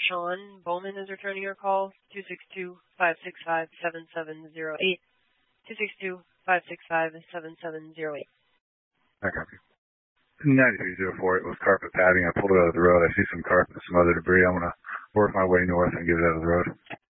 Sean Bowman is returning your call. 262-565-7708. 262-565-7708. I copy. 9304, it was carpet padding. I pulled it out of the road. I see some carpet and some other debris. I'm going to work my way north and get it out of the road.